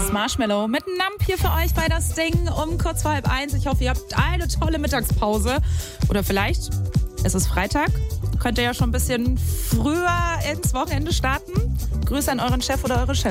ist Marshmello mit Nump hier für euch bei das Ding um kurz vor 12:30. Ich hoffe, ihr habt eine tolle Mittagspause. Oder vielleicht, es ist Freitag, könnt ihr ja schon ein bisschen früher ins Wochenende starten. Grüße an euren Chef oder eure Chefin.